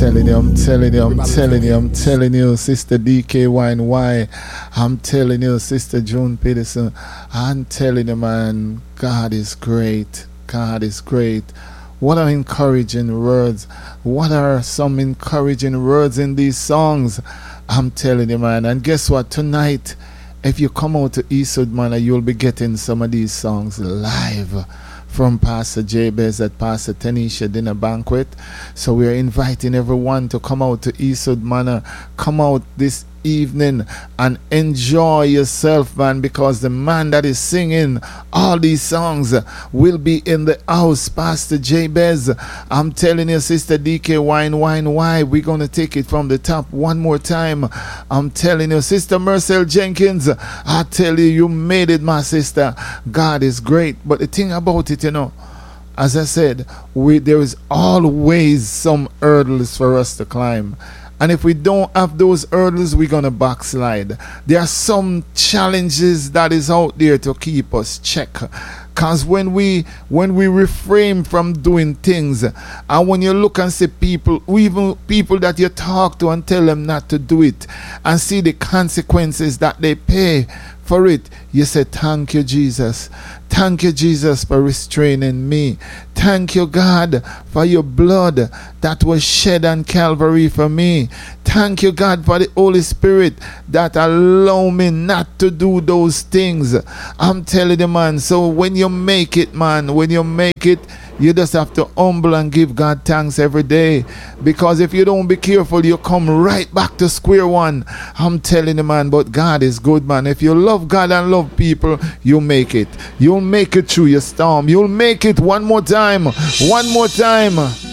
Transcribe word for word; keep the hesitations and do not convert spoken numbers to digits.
telling you, I'm telling you, I'm telling you, I'm telling you, Sister D K Y N Y. I'm telling you, Sister June Peterson. I'm telling you, man, God is great. God is great. What are encouraging words? What are some encouraging words in these songs? I'm telling you, man. And guess what? Tonight, if you come out to Eastwood Manor, you'll be getting some of these songs live from Pastor Jabez at Pastor Tanisha Dinner Banquet. So we're inviting everyone to come out to Eastwood Manor. Come out this evening and enjoy yourself, man, because the man that is singing all these songs will be in the house, Pastor Jabez. I'm telling you, Sister D K Y N Y, we're going to take it from the top one more time. I'm telling you, Sister Marcel Jenkins, I tell you, you made it, my sister. God is great. But the thing about it, you know, as I said, we, there is always some hurdles for us to climb. And if we don't have those hurdles, we're going to backslide. There are some challenges that is out there to keep us check. Because when we when we refrain from doing things, and when you look and see people, even people that you talk to and tell them not to do it, and see the consequences that they pay for it, you say, thank you, Jesus. Thank you, Jesus, for restraining me. Thank you, God, for your blood that was shed on Calvary for me. Thank you, God, for the Holy Spirit that allow me not to do those things. I'm telling you, man, so when you make it, man, when you make it, you just have to humble and give God thanks every day. Because if you don't be careful, you come right back to square one. I'm telling you, man, but God is good, man. If you love God and love people, you'll make it. You'll make it through your storm. You'll make it one more time. One more time.